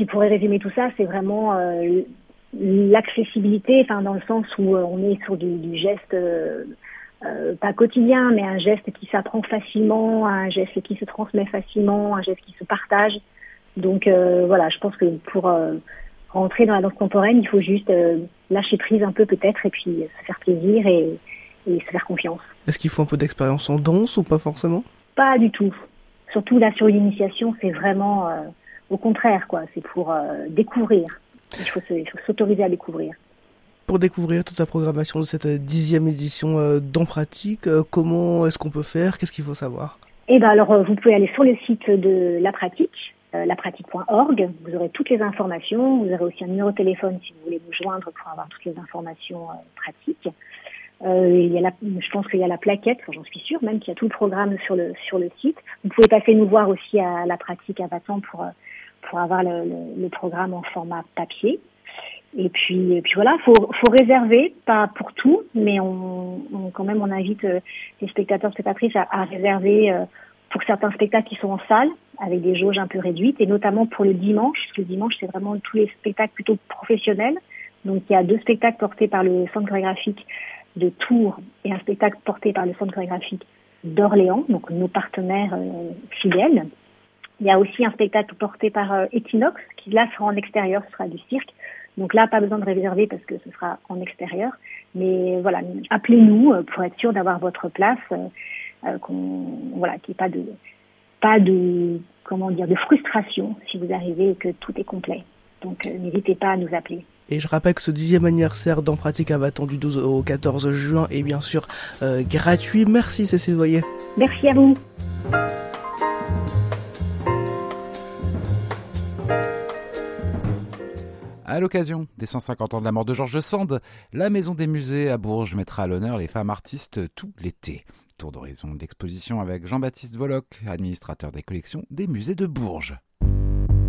qui pourrait résumer tout ça, c'est vraiment l'accessibilité, enfin dans le sens où on est sur du geste pas quotidien, mais un geste qui s'apprend facilement, un geste qui se transmet facilement, un geste qui se partage. Donc voilà, je pense que pour rentrer dans la danse contemporaine, il faut juste lâcher prise un peu peut-être et puis se faire plaisir et se faire confiance. Est-ce qu'il faut un peu d'expérience en danse ou pas forcément? Pas du tout. Surtout là sur l'initiation, c'est vraiment au contraire quoi. C'est pour découvrir. Il faut s'autoriser à découvrir. Pour découvrir toute la programmation de cette 10e édition d'En Pratique, comment est-ce qu'on peut faire? Qu'est-ce qu'il faut savoir? Eh ben alors vous pouvez aller sur le site de La Pratique, lapratique.org. Vous aurez toutes les informations. Vous aurez aussi un numéro de téléphone si vous voulez nous joindre pour avoir toutes les informations pratiques. Je pense qu'il y a la plaquette, j'en suis sûre, même qu'il y a tout le programme sur le site. Vous pouvez passer nous voir aussi à La Pratique à Vatan pour avoir le programme en format papier. Et puis voilà, faut réserver, pas pour tout, mais quand même on invite les spectateurs, spectatrices à réserver pour certains spectacles qui sont en salle avec des jauges un peu réduites, et notamment pour le dimanche. Parce que le dimanche c'est vraiment tous les spectacles plutôt professionnels. Donc il y a 2 spectacles portés par le Centre chorégraphique de Tours et un spectacle porté par le Centre chorégraphique d'Orléans, donc nos partenaires fidèles. Il y a aussi un spectacle porté par Equinox, qui là sera en extérieur, ce sera du cirque. Donc là, pas besoin de réserver parce que ce sera en extérieur. Mais voilà, appelez-nous pour être sûr d'avoir votre place, qu'il n'y ait pas de frustration si vous arrivez et que tout est complet. Donc n'hésitez pas à nous appeler. Et je rappelle que ce 10e anniversaire d'En Pratique à Vatan du 12 au 14 juin est bien sûr gratuit. Merci Cécile Voyer. Merci à vous. À l'occasion des 150 ans de la mort de George Sand, la Maison des Musées à Bourges mettra à l'honneur les femmes artistes tout l'été. Tour d'horizon d'exposition avec Jean-Baptiste Volloc, administrateur des collections des musées de Bourges.